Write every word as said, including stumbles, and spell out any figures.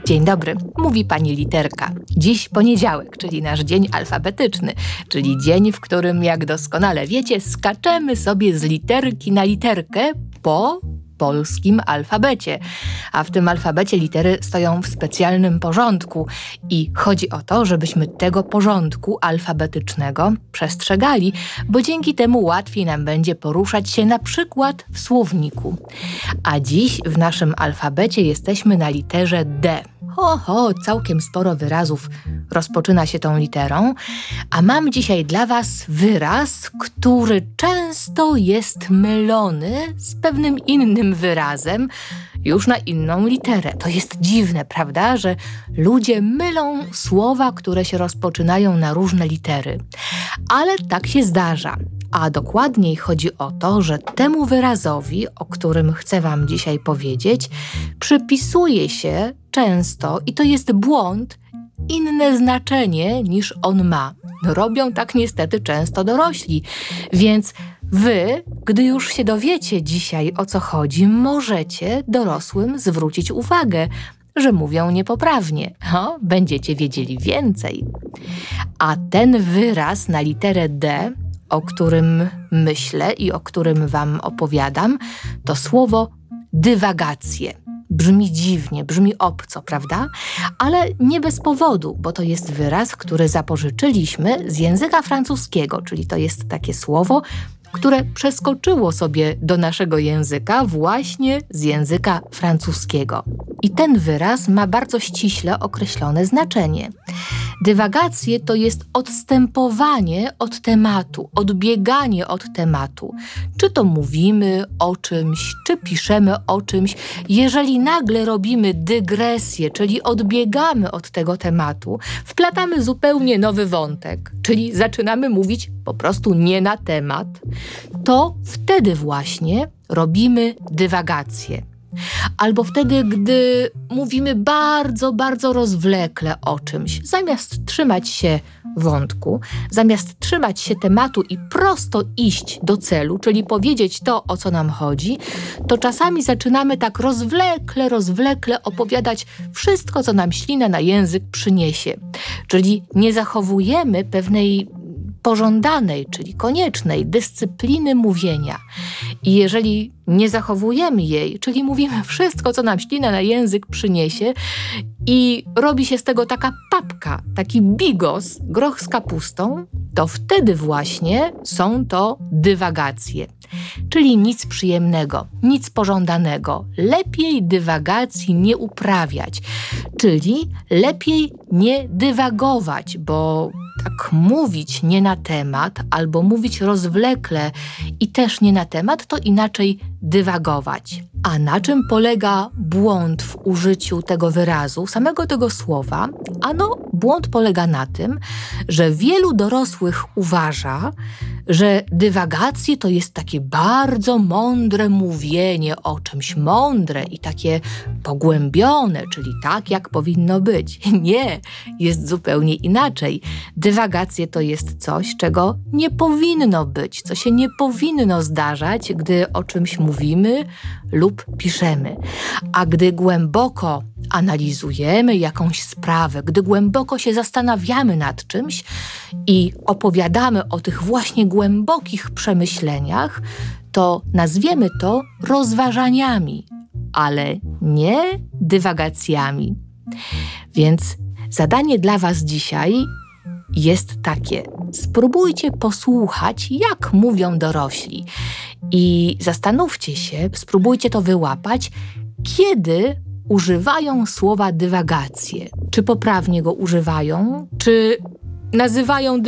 Dzień dobry, mówi pani Literka. Dziś poniedziałek, czyli nasz dzień alfabetyczny, czyli dzień, w którym, jak doskonale wiecie, skaczemy sobie z literki na literkę po polskim alfabecie. A w tym alfabecie litery stoją w specjalnym porządku i chodzi o to, żebyśmy tego porządku alfabetycznego przestrzegali, bo dzięki temu łatwiej nam będzie poruszać się na przykład w słowniku. A dziś w naszym alfabecie jesteśmy na literze D. Ho, ho, całkiem sporo wyrazów rozpoczyna się tą literą, a mam dzisiaj dla was wyraz, który często jest mylony z pewnym innym wyrazem, już na inną literę. To jest dziwne, prawda, że ludzie mylą słowa, które się rozpoczynają na różne litery. Ale tak się zdarza. A dokładniej chodzi o to, że temu wyrazowi, o którym chcę wam dzisiaj powiedzieć, przypisuje się często, i to jest błąd, inne znaczenie niż on ma. Robią tak niestety często dorośli, więc wy, gdy już się dowiecie dzisiaj, o co chodzi, możecie dorosłym zwrócić uwagę, że mówią niepoprawnie. O, będziecie wiedzieli więcej. A ten wyraz na literę D, o którym myślę i o którym wam opowiadam, to słowo dywagacje. Brzmi dziwnie, brzmi obco, prawda? Ale nie bez powodu, bo to jest wyraz, który zapożyczyliśmy z języka francuskiego, czyli to jest takie słowo, które przeskoczyło sobie do naszego języka właśnie z języka francuskiego. I ten wyraz ma bardzo ściśle określone znaczenie. Dywagacje to jest odstępowanie od tematu, odbieganie od tematu. Czy to mówimy o czymś, czy piszemy o czymś. Jeżeli nagle robimy dygresję, czyli odbiegamy od tego tematu, wplatamy zupełnie nowy wątek, czyli zaczynamy mówić po prostu nie na temat, to wtedy właśnie robimy dywagację. Albo wtedy, gdy mówimy bardzo, bardzo rozwlekle o czymś, zamiast trzymać się wątku, zamiast trzymać się tematu i prosto iść do celu, czyli powiedzieć to, o co nam chodzi, to czasami zaczynamy tak rozwlekle, rozwlekle opowiadać wszystko, co nam ślina na język przyniesie. Czyli nie zachowujemy pewnej pożądanej, czyli koniecznej dyscypliny mówienia. I jeżeli nie zachowujemy jej, czyli mówimy wszystko, co nam ślina na język przyniesie i robi się z tego taka papka, taki bigos, groch z kapustą, to wtedy właśnie są to dywagacje. Czyli nic przyjemnego, nic pożądanego. Lepiej dywagacji nie uprawiać, czyli lepiej nie dywagować, bo tak mówić nie na temat albo mówić rozwlekle i też nie na temat, to inaczej dywagować. A na czym polega błąd w użyciu tego wyrazu, samego tego słowa? Ano, błąd polega na tym, że wielu dorosłych uważa, że dywagacje to jest takie bardzo mądre mówienie o czymś, mądre i takie pogłębione, czyli tak, jak powinno być. Nie, jest zupełnie inaczej. Dywagacje to jest coś, czego nie powinno być, co się nie powinno zdarzać, gdy o czymś mówimy lub piszemy. A gdy głęboko analizujemy jakąś sprawę, gdy głęboko się zastanawiamy nad czymś i opowiadamy o tych właśnie głębokich przemyśleniach, to nazwiemy to rozważaniami, ale nie dywagacjami. Więc zadanie dla was dzisiaj jest takie. Spróbujcie posłuchać, jak mówią dorośli i zastanówcie się, spróbujcie to wyłapać, kiedy używają słowa dywagacje. Czy poprawnie go używają, czy nazywają